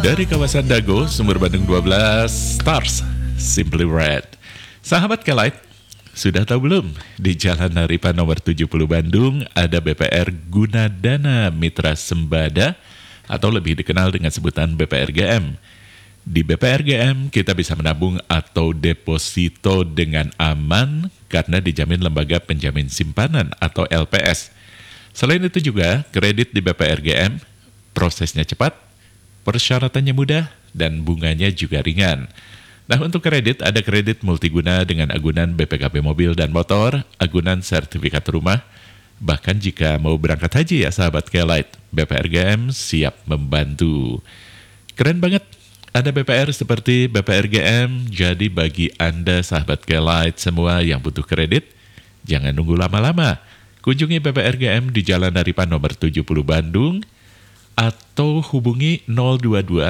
Dari kawasan Dago, Sumur Bandung 12, Stars, Simply Red. Sahabat Kelight, sudah tahu belum? Di Jalan Naripan nomor 70 Bandung ada BPR Gunadana Mitra Sembada atau lebih dikenal dengan sebutan BPRGM. Di BPRGM kita bisa menabung atau deposito dengan aman karena dijamin Lembaga Penjamin Simpanan atau LPS. Selain itu juga kredit di BPRGM prosesnya cepat, persyaratannya mudah, dan bunganya juga ringan. Nah, untuk kredit, ada kredit multiguna dengan agunan BPKB mobil dan motor, agunan sertifikat rumah. Bahkan jika mau berangkat haji ya sahabat Kelight, BPRGM siap membantu. Keren banget, ada BPR seperti BPRGM. Jadi bagi Anda sahabat Kelight semua yang butuh kredit, jangan nunggu lama-lama. Kunjungi BPRGM di Jalan Naripan nomor 70 Bandung, atau hubungi 022